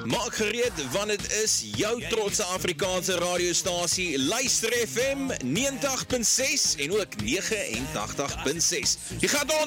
Maak gereed, want het is jou trotse Afrikaanse radiostasie Luister FM 90.6 en ook 89.6. Die gaat